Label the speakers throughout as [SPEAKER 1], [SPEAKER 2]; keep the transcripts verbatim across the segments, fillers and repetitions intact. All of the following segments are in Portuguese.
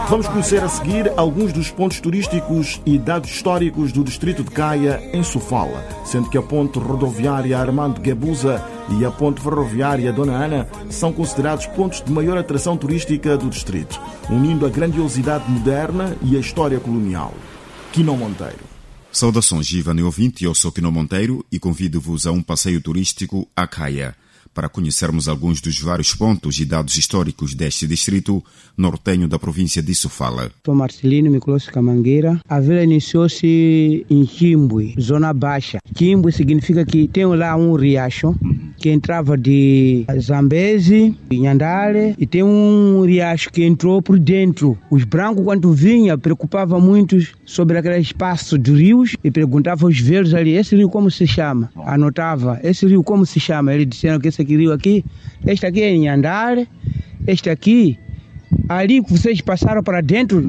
[SPEAKER 1] Vamos conhecer a seguir alguns dos pontos turísticos e dados históricos do distrito de Caia, em Sofala, sendo que a ponte rodoviária Armando Guebuza e a ponte ferroviária Dona Ana são considerados pontos de maior atração turística do distrito, unindo a grandiosidade moderna e a história colonial. Quino Monteiro.
[SPEAKER 2] Saudações, Ivani ouvinte, eu sou Quino Monteiro e convido-vos a um passeio turístico a Caia, para conhecermos alguns dos vários pontos e dados históricos deste distrito nortenho da província de Sofala.
[SPEAKER 3] Sou Marcelino Micoloso Camangueira. A vila iniciou-se em Chimbui, zona baixa. Chimbui significa que tem lá um riacho que entrava de Zambezi, Nhandale, e tem um riacho que entrou por dentro. Os brancos, quando vinham, preocupavam muito sobre aquele espaço de rios e perguntavam aos verdes ali, esse rio como se chama? Anotava, esse rio como se chama? Eles disseram que esse aqui, rio aqui, este aqui é Nhandale, este aqui, ali que vocês passaram para dentro,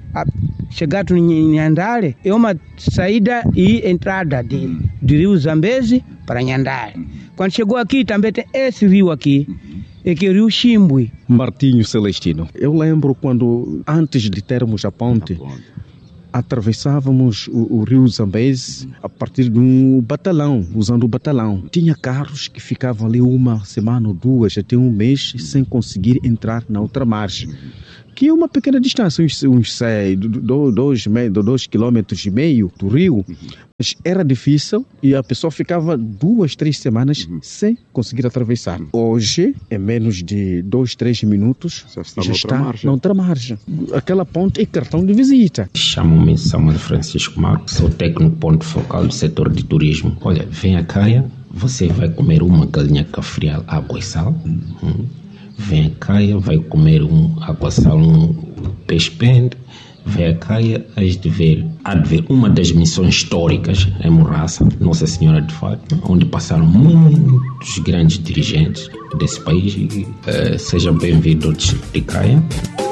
[SPEAKER 3] chegaram em Nhandale, é uma saída e entrada de, de rio Zambezi para Nhandale. Quando chegou aqui, também tem esse rio aqui, é que é o rio Chimbui.
[SPEAKER 4] Martinho Celestino. Eu lembro quando, antes de termos a ponte, atravessávamos o, o rio Zambezi a partir de um batalhão, usando o batalhão. Tinha carros que ficavam ali uma semana ou duas, até um mês, sem conseguir entrar na outra margem. Que é uma pequena distância, uns, uns seis, dois, dois quilômetros e meio do rio. Mas era difícil e a pessoa ficava duas, três semanas sem conseguir atravessar. Hoje, em menos de dois, três minutos, já está, já está na outra margem. Aquela ponte é cartão de visita.
[SPEAKER 5] Chamo-me Samuel Francisco Marcos, sou técnico ponto focal do setor de turismo. Olha, vem a Caia, você vai comer uma galinha cafrial, água e sal. Hum. Vem a Caia, vai comer um água sal, um peixe pende. Vem a Caia, hás de ver, há de ver uma das missões históricas em Morraça, Nossa Senhora de Fátima, onde passaram muitos grandes dirigentes desse país. Uh, seja bem-vindo ao distrito de Caia.